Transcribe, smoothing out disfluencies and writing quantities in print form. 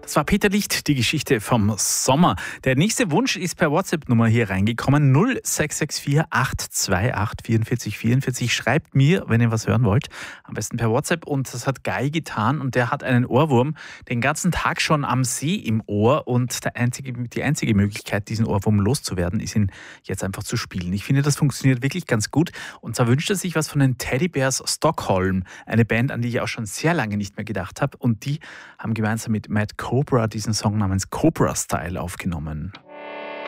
Das war Peter Licht, die Geschichte vom Sommer. Der nächste Wunsch ist per WhatsApp-Nummer hier reingekommen. 0664 828 44 44. Schreibt mir, wenn ihr was hören wollt, am besten per WhatsApp. Und das hat Guy getan und der hat einen Ohrwurm den ganzen Tag schon am See im Ohr. Und die einzige Möglichkeit, diesen Ohrwurm loszuwerden, ist ihn jetzt einfach zu spielen. Ich finde, das funktioniert wirklich ganz gut. Und zwar wünscht er sich was von den Teddy Bears Stockholm. Eine Band, an die ich auch schon sehr lange nicht mehr gedacht habe. Und die haben gemeinsam mit Matt Cobra diesen Song namens Cobra Style aufgenommen.